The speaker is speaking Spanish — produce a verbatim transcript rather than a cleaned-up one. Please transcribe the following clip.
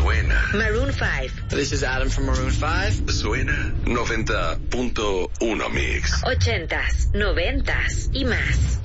Suena. Maroon five. This is Adam from Maroon five. Suena noventa punto uno Mix. Ochentas, noventas y más.